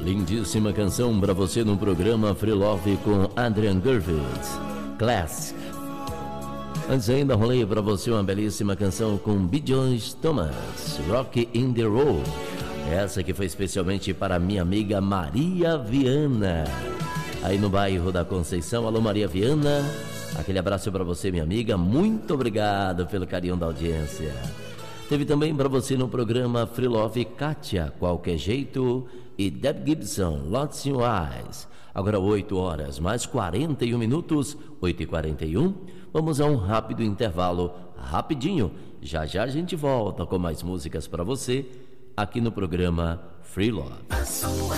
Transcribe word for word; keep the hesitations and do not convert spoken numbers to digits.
Lindíssima canção para você no programa Free Love com Adrian Griffiths, Classic. Antes ainda rolei para você uma belíssima canção com B. Jones Thomas, Rock in the Road. Essa que foi especialmente para minha amiga Maria Viana, aí no bairro da Conceição. Alô Maria Viana, aquele abraço para você, minha amiga. Muito obrigado pelo carinho da audiência. Teve também para você no programa Free Love Kátia, Qualquer Jeito, e Deb Gibson, Lots in Your Eyes. Agora oito horas mais quarenta e um minutos, oito e quarenta e um. Vamos a um rápido intervalo, rapidinho. Já já a gente volta com mais músicas para você aqui no programa Free Love.